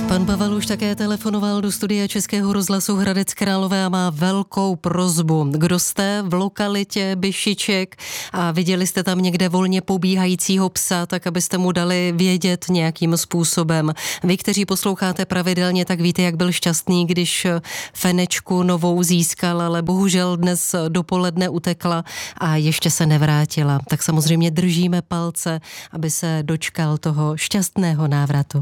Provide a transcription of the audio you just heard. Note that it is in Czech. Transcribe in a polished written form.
Pan Pavel už také telefonoval do studia Českého rozhlasu Hradec Králové a má velkou prosbu. Kdo jste v lokalitě Byšiček a viděli jste tam někde volně pobíhajícího psa, tak abyste mu dali vědět nějakým způsobem. Vy, kteří posloucháte pravidelně, tak víte, jak byl šťastný, když Fenečku novou získal, ale bohužel dnes dopoledne utekla a ještě se nevrátila. Tak samozřejmě držíme palce, aby se dočkal toho šťastného návratu.